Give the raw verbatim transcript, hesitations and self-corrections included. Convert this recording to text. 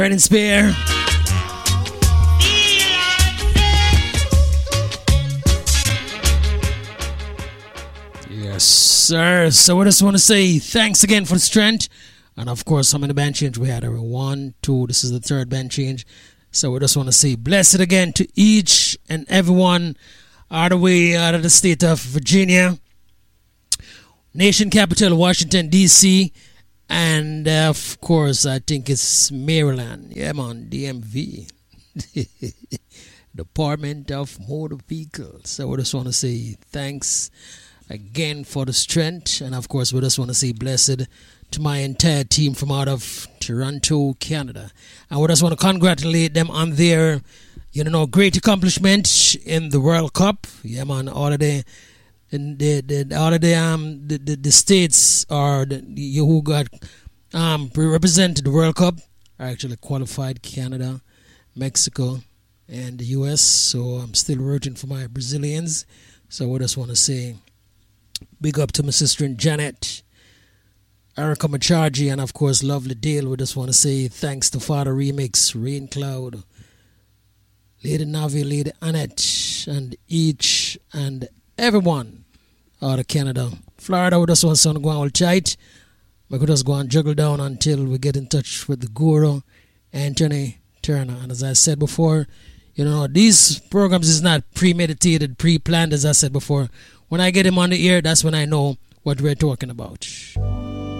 Right and spare. Yes, sir. So I just want to say thanks again for the strength. And of course, how many band change we had? One, two, this is the third band change. So we just want to say blessed again to each and everyone all the way out of the state of Virginia, nation capital, Washington, D C, and uh, of course, I think it's Maryland. Yeah, man, D M V. Department of Motor Vehicles. So we just want to say thanks again for the strength. And of course, we just want to say blessed to my entire team from out of Toronto, Canada. And we just want to congratulate them on their, you know, great accomplishment in the World Cup. Yeah, man, all of the, the, the, all of the, um, the, the, the states are the, you who got um, represented the World Cup are actually qualified: Canada, Mexico, and the U S. So I'm still rooting for my Brazilians. So we just want to say big up to my sister in Janet, Erica Machargi, and of course Lovely Dale. We just want to say thanks to Father Remix, Rain Cloud, Lady Navi, Lady Annette, and each and everyone out of Canada. Florida, we just want to go on tight. We could just go and juggle down until we get in touch with the guru, Anthony Turner. And as I said before, you know, these programs is not premeditated, pre-planned, as I said before. When I get him on the air, that's when I know what we're talking about.